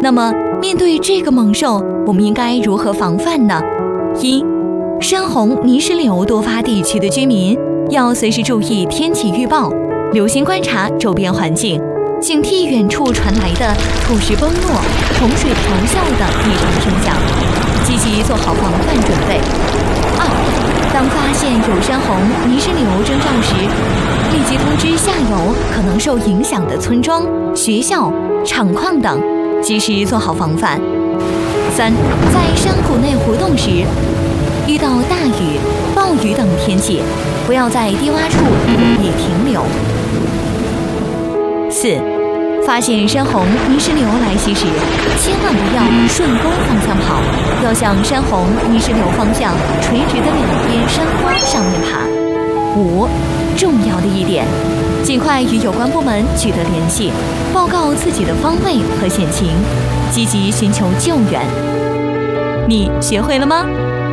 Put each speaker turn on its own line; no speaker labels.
那么，面对这个猛兽，我们应该如何防范呢？一、山洪、泥石流多发地区的居民要随时注意天气预报，留心观察周边环境，警惕远处传来的土石崩落、洪水咆哮的异常声响，积极做好防范准备。二、当发现有山洪、泥石流征兆时，立即通知下游可能受影响的村庄、学校、厂矿等，及时做好防范。三、在山谷内活动时，遇到大雨、暴雨等天气，不要在低洼处容易停留。四、发现山洪、泥石流来袭时，千万不要顺沟方向跑，要向山洪、泥石流方向垂直的两边山坡上面爬。五、重要的一点，尽快与有关部门取得联系，报告自己的方位和险情，积极寻求救援。你学会了吗？